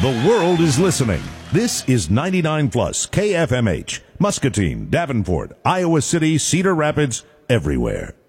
The world is listening. This is 99 Plus KFMH, Muscatine, Davenport, Iowa City, Cedar Rapids, everywhere.